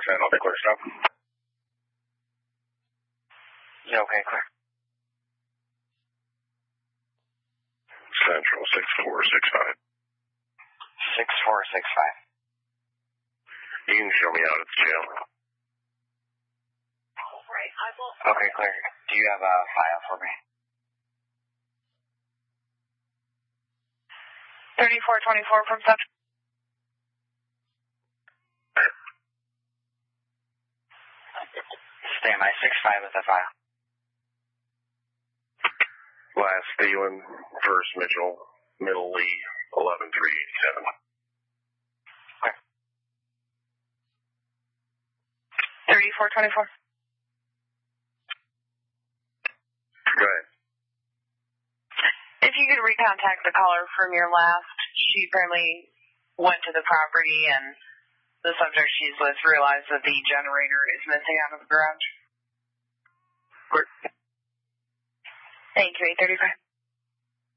10, I'll be clear stop. Yeah, okay, clear. Central 6465. 6465. You can show me out at the jail. Right, I will. Okay, clear. Do you have a file for me? 3424 from Central. Stand by 65 with the file. Last Thielen, first Mitchell, middle Lee, 11387. Okay. 3424. Go ahead. If you could recontact the caller from your last, she apparently went to the property and the subject she's with realized that the generator is missing out of the garage. Quick. Thank you, 835.